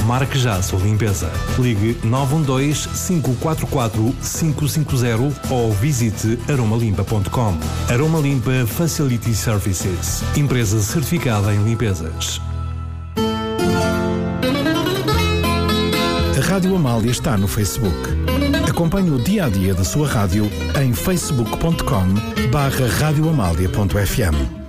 Marque já a sua limpeza. Ligue 912-544-550 ou visite aromalimpa.com. Aroma Limpa Facility Services. Empresa certificada em limpezas. A Rádio Amália está no Facebook. Acompanhe o dia-a-dia da sua rádio em facebook.com/radioamalia.fm.